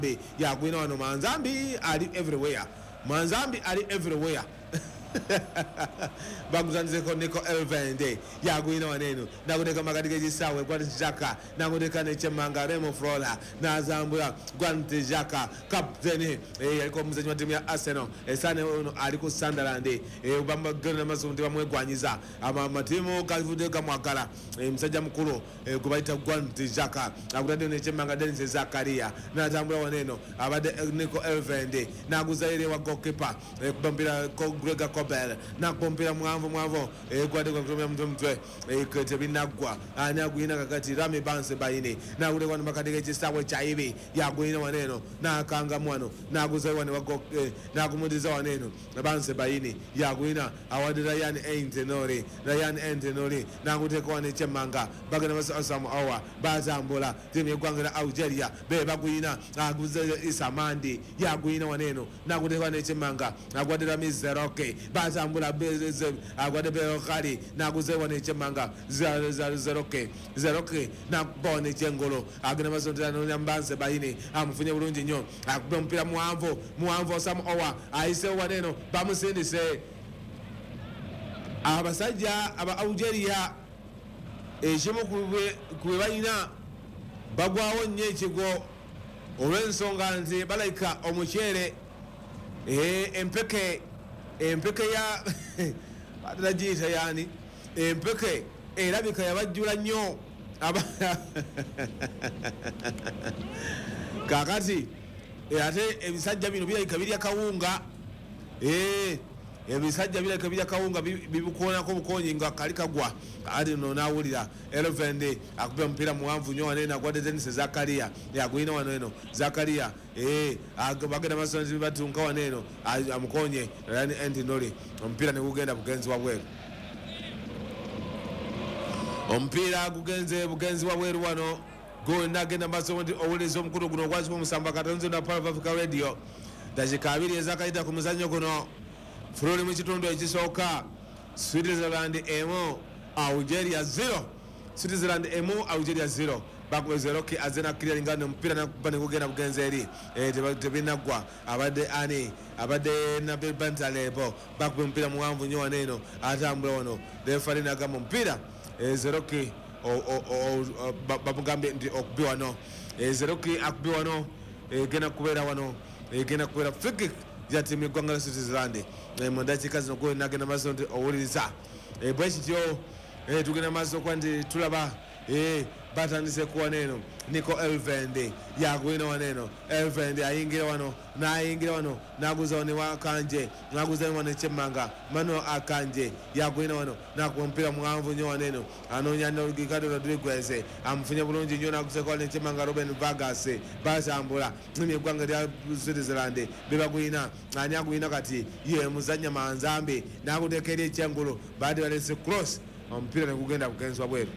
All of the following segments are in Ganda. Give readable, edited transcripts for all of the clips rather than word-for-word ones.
yagwina wano Manzambi ali everywhere. Manzambi ali everywhere. Baguzanzeko Nico Elvende yagwina waneno nakuteka makati kechisawe kwati Jaka nakuteka nechemanga Remo Frola nazambula kwati Jaka kapteni aliko muzanyi wa timu ya Arsenal esane uno aliko Sunderland ubamba gana masundi wamwegwanyiza ama matimu kavudeka mwakala msajja mkulu kubaita kwati Jaka nakuteka nechemanga Denise Zakaria nazambula waneno abade Nico Elvende nakuzaire wa goalkeeper kubambira Grega Kobel na kumpira mwanvo kwade kwa kutumia mtwe kwete binagwa anyagwina kakati Rami Banse Baini na kule kwa makati kechisawe cha hivi yagwina waneno na kanga mwano na kuzai wane wako na kumudiza waneno na Banse Baini yagwina awadi Ryan Entenori na kuteka wane chemanga baga na masu asamu awa bazambola timu ya Gwangala Algeria beba gwina na kuzai Isamandi yagwina waneno na kuteka wane chemanga na kwa Rami Zeroke bazambula agwade Belokali na kuzewa ne chemanga zeroke na bone chengolo agina masonta no Banse Baini amfunye bulungi nyo akubye mpira muwanvo Sam Owa aise waneno bamusindise abasajja aba Algeria ekimu kubwe balina bagwawo nnyo ekigo olw'ensonga nti balayika omukyere empeke ya badajita yani empeke erabika yabajjula nnyo kakati ate ebisajja bino birabika birya kawunga ebisajja birabika birya kawunga bibukonako bukonyi nga kali kagwa ati no nawulira Elvende akubya mpira muwanvu nnyo wanene agwadde Denise Zakaria yagwina waneno Zakaria bagenda masonzi batunka waneno amukonye Ryan Entenori ompira negugenda bugenzi wabweru ompira bugenzi wabweru wano nagenda masonzi owuliriza omukulu guno ogwazibwa omusamba katonzi na Power of Africa Radio dakika 2 ezakayita ku muzannyo guno fuloli mu kitundu ekisooka Switzerland 1 Algeria 0 Switzerland 1 Algeria 0 bakwe Zeroke azena clearing ngano mpira na kubane kugenda bugenze eri tebinagwa abade na Bentalebo bakwe mpira muwanvu nnyo waneno atambula wano referee nagamba mpira Zeroke babugambe ndi okubi wano Zeroke akubi wano gena kubeera wano gena kubeera free kick ya timu Gwangala Switzerland mu dakika zino gwe nagenda maso nti owuliriza bwekityo tugenda maso kwa ndi tulaba batandise kuwa neno Nico Elvende yagwina waneno Elvende ayingira wano naguza wano wakanje naguza wano chemanga Mano Akanje yagwina wano nakumpira muwanvu nnyo waneno anonya no Ricardo Rodriguez amfunya bulungi nnyo naguza kwa chemanga Ruben Vargas bazambula timu Gwangala ya Switzerland bebagwina anyagwina kati ye muzanya Manzambi nakutekeri chengulu baada ya cross ompira nekugenda bugenzi wabweru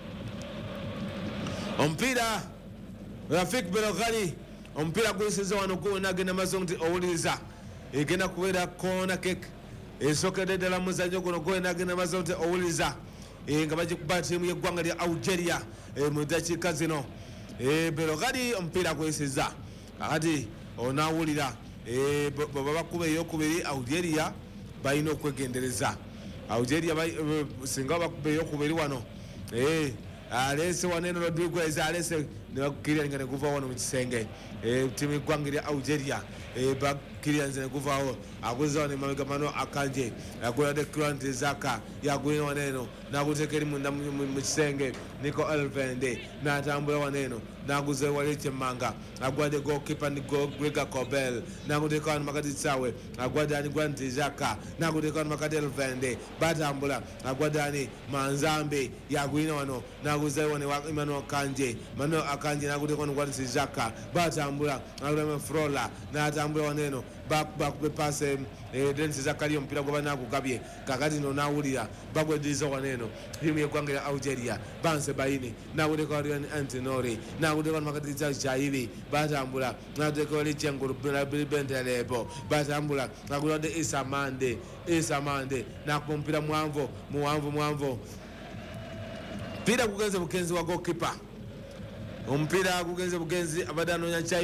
ompira Rafik Belokali ompira gwesiza wano nagenda mazonti owuliriza egenda kubeera corner kick esokede ddala muzannyo guno gwe nagenda mazonti owuliriza nga bagikuba tiimu y'eggwanga lya Algeria mu dakiika zino Belokali ompira gwesiza kakati onawulira baba bakuba eyokubiri Algeria balina okwegendereza Algeria singa bakuba eyokubiri wano alese waneno Rodriguez alese nebakukiria ngane kuva wano mu kisenge timu Gwanga lya Algeria bakiria nzene kuvaho aguza wano mabega Mano Akanje agola de Grant Zaka yagwina waneno nagutekeri munda mu kisenge Nico Elvende natambula waneno naguza wale chemanga agwade goalkeeper ni Grega Kobel naguteka wano makati tsawe agwade ani Grant Zaka naguteka wano makati Elvende batambula agwade ani Manzambi yagwina wano naguza wano Mano Akanje naguteka wano Grant Zaka batambula agwade Frola natambula waneno bakube pase Denise Zakaria mpira gwa nakugabye kakati no nawulira bagwediza waneno timu y'eggwanga lya Algeria Banse Baini naguteka Ryan Entenori naguteka makati cha hivi batambula naguteka wali chengulu Bentalebo batambula naguteka Isamande nakumpira muwanvu mpira kugenze bugenzi wa goalkeeper ompira kugenze bugenzi abadanonya